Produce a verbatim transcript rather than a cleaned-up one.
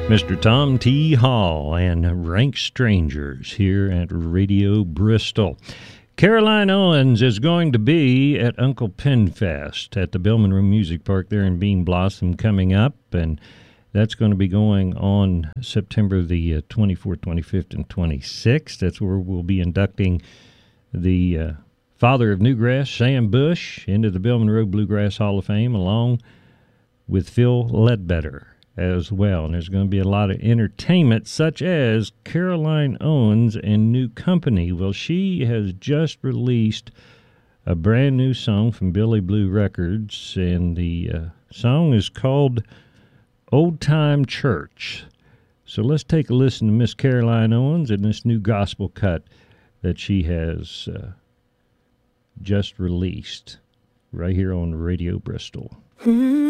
Mister Tom T. Hall and Rank Strangers here at Radio Bristol. Caroline Owens is going to be at Uncle Pinfest at the Billman Room Music Park there in Bean Blossom coming up, and that's going to be going on September the uh, twenty-fourth, twenty-fifth, and twenty-sixth. That's where we'll be inducting the uh, father of Newgrass, Sam Bush, into the Billman Road Bluegrass Hall of Fame, along with Phil Ledbetter as well. And there's going to be a lot of entertainment, such as Caroline Owens and new company. Well, she has just released a brand new song from Billy Blue Records, and the uh, song is called Old Time Church. So let's take a listen to Miss Caroline Owens and this new gospel cut that she has uh, just released right here on Radio Bristol.